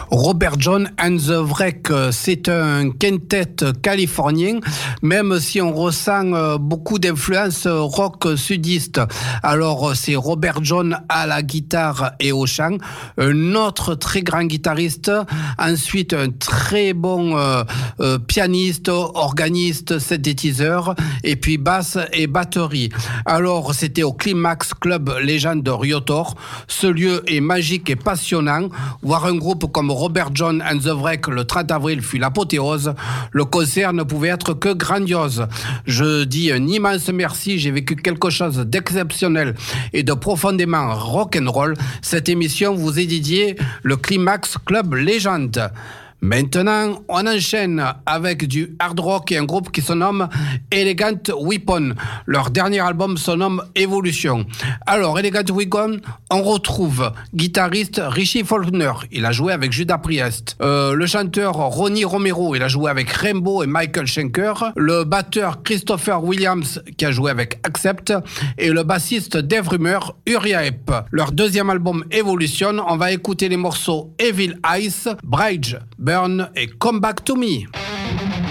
Robert John and the Wreck, c'est un quintet californien, même si on ressent beaucoup d'influences rock sudiste. Alors c'est Robert John à la guitare et au chant, un autre très grand guitariste, ensuite un très bon pianiste, organiste, synthétiseur, et puis basse et batterie. Alors c'était au Climax Club Legend de Riotor. Ce lieu est magique et passionnant. Voir un groupe comme Robert John and the Wreck le 30 avril fut l'apothéose. Le concert ne pouvait être que grandiose. Je dis un immense merci, j'ai vécu quelque chose d'exceptionnel et de profondément rock'n'roll. Cette émission vous est dédiée le Climax Club Legend. Maintenant, on enchaîne avec du hard rock et un groupe qui se nomme Elegant Weapon. Leur dernier album se nomme Evolution. Alors, Elegant Weapon, on retrouve guitariste Richie Faulkner. Il a joué avec Judas Priest. Le chanteur Ronnie Romero, il a joué avec Rainbow et Michael Schenker. Le batteur Christopher Williams, qui a joué avec Accept. Et le bassiste Dave Rummer, Uriah Heep. Leur deuxième album Evolution, on va écouter les morceaux Evil Eyes, Bridge, Burn et Come Back to Me.